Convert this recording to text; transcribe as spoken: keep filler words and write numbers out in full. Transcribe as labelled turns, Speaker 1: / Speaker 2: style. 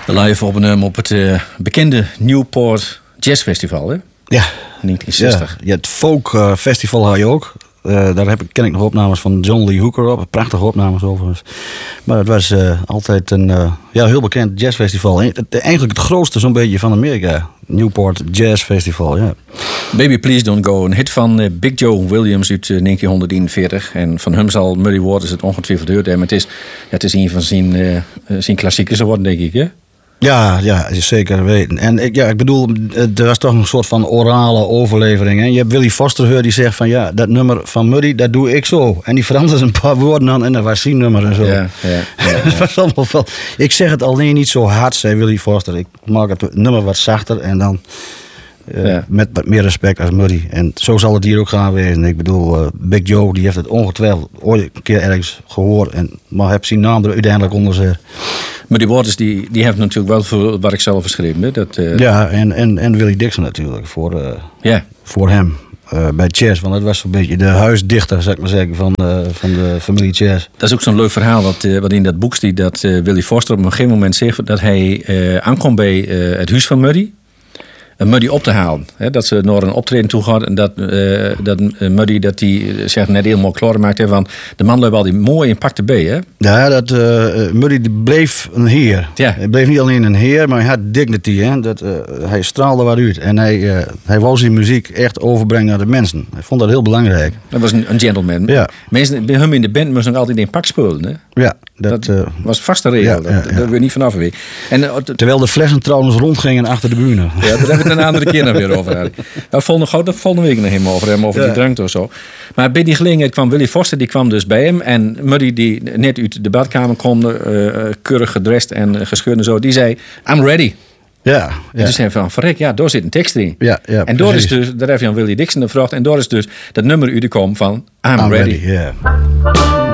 Speaker 1: Live opgenomen op het uh, bekende Newport Jazz Festival, hè?
Speaker 2: Ja.
Speaker 1: negentien zestig.
Speaker 2: Ja, het Folk uh, Festival had je ook. Uh, daar heb ik, ken ik nog opnames van John Lee Hooker op. Prachtige opnames overigens. Maar het was uh, altijd een uh, ja, heel bekend jazzfestival. Het, eigenlijk het grootste zo'n beetje van Amerika. Newport Jazz Festival, ja.
Speaker 1: Baby Please Don't Go. Een hit van uh, Big Joe Williams uit uh, negentien eenenveertig. En van hem zal Muddy Waters het ongetwijfeld gehoord hebben. Maar het is, ja, het is een van zijn, uh, zijn klassiekers geworden, denk ik, hè?
Speaker 2: Ja, ja, zeker weten. En ik, ja, ik bedoel, er was toch een soort van orale overlevering. Hè? Je hebt Willie Foster gehoord die zegt van ja, dat nummer van Muddy, dat doe ik zo. En die veranderde een paar woorden aan en dat was zijn nummer en zo.
Speaker 1: Ja, ja, ja, ja.
Speaker 2: Dat was allemaal wel. Ik zeg het alleen niet zo hard, zei Willie Foster. Ik maak het nummer wat zachter en dan uh, ja. met wat meer respect als Muddy. En zo zal het hier ook gaan wezen. Ik bedoel, uh, Big Joe die heeft het ongetwijfeld ooit een keer ergens gehoord. En, maar heb zijn naam er uiteindelijk onder gezet.
Speaker 1: Muddy Waters die, die heeft natuurlijk wel voor wat ik zelf geschreven. Hè? Dat, uh...
Speaker 2: Ja, en, en, en Willie Dixon natuurlijk voor, uh,
Speaker 1: ja.
Speaker 2: voor hem uh, bij Chess. Want dat was zo'n beetje de huisdichter, zou ik maar zeggen, van, uh, van de familie Chess.
Speaker 1: Dat is ook zo'n leuk verhaal wat, uh, wat in dat boek staat. Dat uh, Willie Foster op een gegeven moment zegt dat hij uh, aankomt bij uh, het huis van Muddy. Een Muddy op te halen. Hè, dat ze naar een optreden toe gaat en dat, uh, dat uh, Muddy dat die zeg net helemaal klaar maakt. Hè, van de man loopt al die mooi in pakte B. Hè?
Speaker 2: Ja, dat uh, Muddy bleef een heer.
Speaker 1: Ja.
Speaker 2: Hij bleef niet alleen een heer, maar hij had dignity. Hè? Dat, uh, hij straalde wat uit. En hij, uh, hij wou zijn muziek echt overbrengen naar de mensen. Hij vond dat heel belangrijk.
Speaker 1: Dat was een, een gentleman.
Speaker 2: Ja.
Speaker 1: Mensen bij hem in de band moesten nog altijd in pak spelen. Hè?
Speaker 2: Ja, dat,
Speaker 1: dat uh, was vaste regel.
Speaker 2: Ja, ja, ja.
Speaker 1: Dat, dat we niet vanaf weer. En, uh, t-
Speaker 2: Terwijl de flessen trouwens rondgingen achter de bühne.
Speaker 1: Ja, daar hebben we het een andere keer nog weer over. Nou, volgende, dat volgende week nog helemaal over hem, over
Speaker 2: ja.
Speaker 1: die drank of zo. Maar bij die gelegenheid kwam Willie Foster, die kwam dus bij hem. En Muddy, die net uit de badkamer kwam, uh, keurig gedrest en gescheurd en zo, die zei, I'm ready.
Speaker 2: Ja, ja.
Speaker 1: En toen zei hij van, verrek, ja, daar zit een tekst in.
Speaker 2: Ja, ja,
Speaker 1: en daar is dus, daar heb je aan Willie Dixon gevraagd. En daar is dus dat nummer uitgekomen van I'm,
Speaker 2: I'm
Speaker 1: ready.
Speaker 2: ready yeah.